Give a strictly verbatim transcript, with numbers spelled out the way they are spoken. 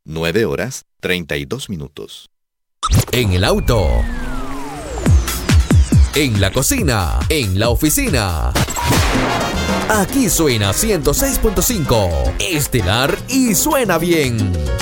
nueve horas treinta y dos minutos. En el auto, en la cocina, en la oficina. Aquí suena ciento seis punto cinco, Estelar y suena bien.